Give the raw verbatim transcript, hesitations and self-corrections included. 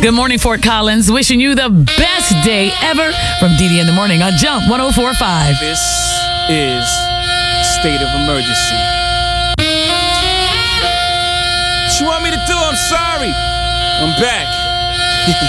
Good morning, Fort Collins. Wishing you the best day ever from D D in the morning on Jump one oh four point five. This is state of emergency. What you want me to do? I'm sorry. I'm back.